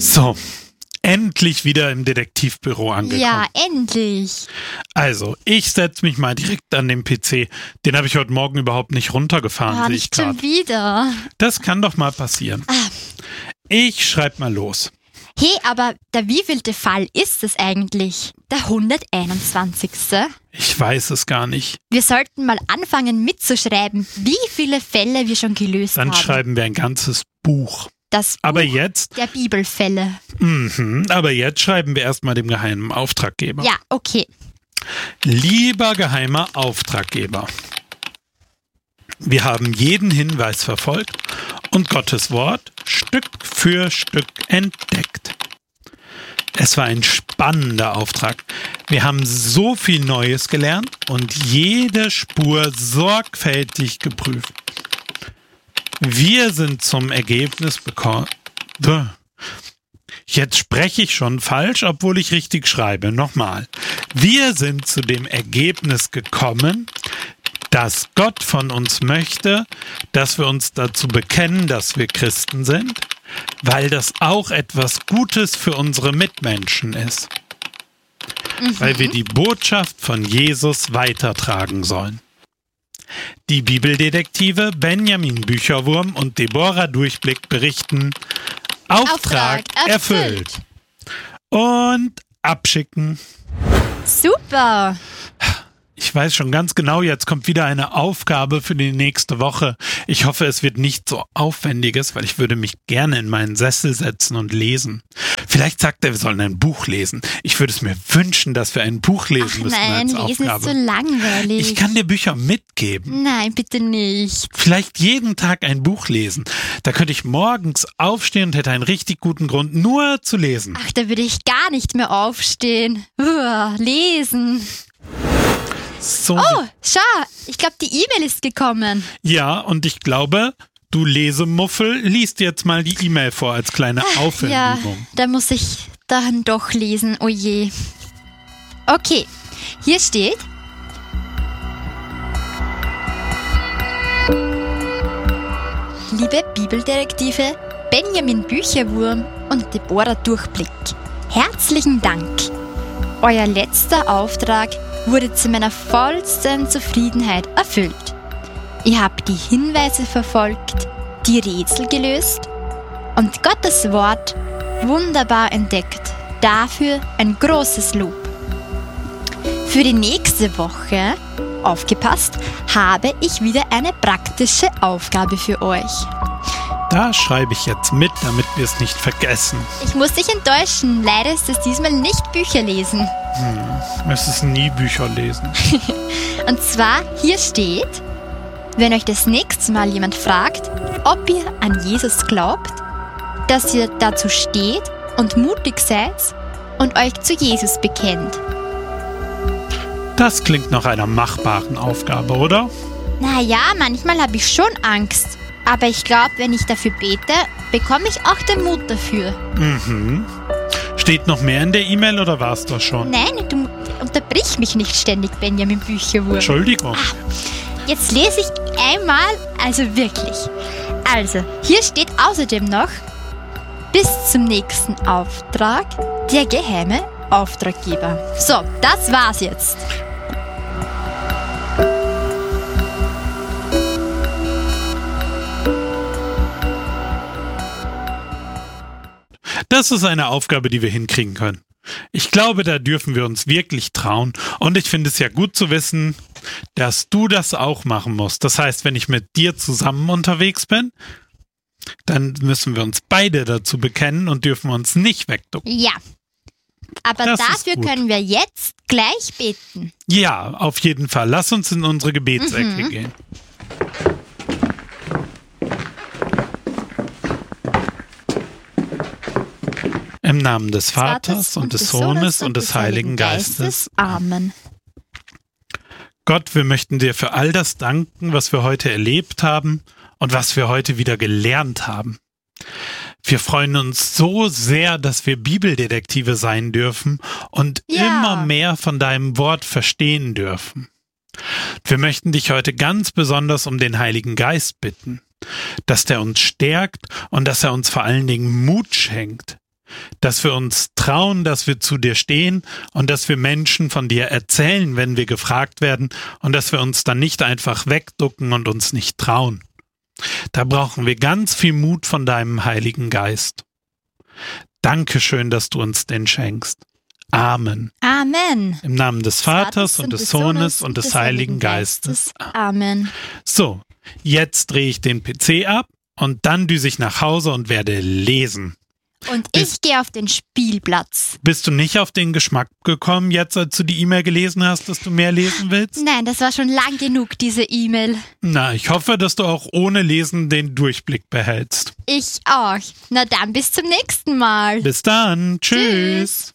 So, endlich wieder im Detektivbüro angekommen. Ja, endlich. Also, ich setze mich mal direkt an den PC. Den habe ich heute Morgen überhaupt nicht runtergefahren, sehe ich Nicht schon gerade. wieder. Das kann doch mal passieren. Ich schreibe mal los. Hey, aber der wievielte Fall ist es eigentlich? Der 121. Ich weiß es gar nicht. Wir sollten mal anfangen mitzuschreiben, wie viele Fälle wir schon gelöst Dann haben. schreiben wir ein ganzes Buch. Das Buch Aber jetzt, der Bibelfälle. aber jetzt schreiben wir erstmal dem geheimen Auftraggeber. Ja, okay. Lieber geheimer Auftraggeber, wir haben jeden Hinweis verfolgt und Gottes Wort Stück für Stück entdeckt. Es war ein spannender Auftrag. Wir haben so viel Neues gelernt und jede Spur sorgfältig geprüft. Wir sind zum Ergebnis gekommen. Jetzt spreche ich schon falsch, obwohl ich richtig schreibe. Nochmal. Wir sind zu dem Ergebnis gekommen, dass Gott von uns möchte, dass wir uns dazu bekennen, dass wir Christen sind, weil das auch etwas Gutes für unsere Mitmenschen ist. Weil wir die Botschaft von Jesus weitertragen sollen. Die Bibeldetektive Benjamin Bücherwurm und Deborah Durchblick berichten: Auftrag erfüllt. Und abschicken. Super. Ich weiß schon ganz genau, jetzt kommt wieder eine Aufgabe für die nächste Woche. Ich hoffe, es wird nicht so aufwendiges, weil ich würde mich gerne in meinen Sessel setzen und lesen. Vielleicht sagt er, wir sollen ein Buch lesen. Ich würde es mir wünschen, dass wir ein Buch lesen müssen als Nein, lesen Aufgabe. ist so langweilig. Ich kann dir Bücher mitgeben. Nein, bitte nicht. Vielleicht jeden Tag ein Buch lesen. Da könnte ich morgens aufstehen und hätte einen richtig guten Grund, nur zu lesen. Ach, da würde ich gar nicht mehr aufstehen. Lesen. So. Oh, schau, ich glaube, die E-Mail ist gekommen. Ja, und ich glaube, du Lesemuffel liest jetzt mal die E-Mail vor als kleine Ja, Aufwärmübung. da muss ich dann doch lesen. Oh je. Okay, hier steht: Liebe Bibeldetektive Benjamin Bücherwurm und Deborah Durchblick, herzlichen Dank. Euer letzter Auftrag wurde zu meiner vollsten Zufriedenheit erfüllt. Ihr habt die Hinweise verfolgt, die Rätsel gelöst und Gottes Wort wunderbar entdeckt. Dafür ein großes Lob. Für die nächste Woche, aufgepasst, habe ich wieder eine praktische Aufgabe für euch. Da schreibe ich jetzt mit, damit wir es nicht vergessen. Ich muss dich enttäuschen, leider ist es diesmal nicht Bücher lesen. Müsstest nie Bücher lesen. Und zwar, hier steht: Wenn euch das nächste Mal jemand fragt, ob ihr an Jesus glaubt, dass ihr dazu steht und mutig seid und euch zu Jesus bekennt. Das klingt nach einer machbaren Aufgabe, oder? Naja, manchmal habe ich schon Angst. Aber ich glaube, wenn ich dafür bete, bekomme ich auch den Mut dafür. Steht noch mehr in der E-Mail oder war es das schon? Nein, du unterbrich mich nicht ständig, Benjamin Bücherwurm. Entschuldigung. Jetzt lese ich einmal, also wirklich. Also, hier steht außerdem noch: Bis zum nächsten Auftrag, der geheime Auftraggeber. So, das war's jetzt. Das ist eine Aufgabe, die wir hinkriegen können. Ich glaube, da dürfen wir uns wirklich trauen. Und ich finde es ja gut zu wissen, dass du das auch machen musst. Das heißt, wenn ich mit dir zusammen unterwegs bin, dann müssen wir uns beide dazu bekennen und dürfen uns nicht wegducken. Ja. Aber Das ist dafür gut. können wir jetzt gleich beten. Ja, auf jeden Fall. Lass uns in unsere Gebetsecke gehen. Im Namen des Vaters und des Sohnes und des Heiligen Geistes. Amen. Gott, wir möchten dir für all das danken, was wir heute erlebt haben und was wir heute wieder gelernt haben. Wir freuen uns so sehr, dass wir Bibeldetektive sein dürfen und immer mehr von deinem Wort verstehen dürfen. Wir möchten dich heute ganz besonders um den Heiligen Geist bitten, dass der uns stärkt und dass er uns vor allen Dingen Mut schenkt. dass wir uns trauen, dass wir zu dir stehen und dass wir Menschen von dir erzählen, wenn wir gefragt werden und dass wir uns dann nicht einfach wegducken und uns nicht trauen. Da brauchen wir ganz viel Mut von deinem Heiligen Geist. Dankeschön, dass du uns den schenkst. Amen. Amen. Im Namen des Vaters und des Sohnes und des Heiligen Geistes. Amen. So, jetzt drehe ich den PC ab und dann düse ich nach Hause und werde lesen. Und ich gehe auf den Spielplatz. Bist du nicht auf den Geschmack gekommen, jetzt als du die E-Mail gelesen hast, dass du mehr lesen willst? Nein, das war schon lang genug, diese E-Mail. Na, ich hoffe, dass du auch ohne Lesen den Durchblick behältst. Ich auch. Na dann, bis zum nächsten Mal. Bis dann. Tschüss.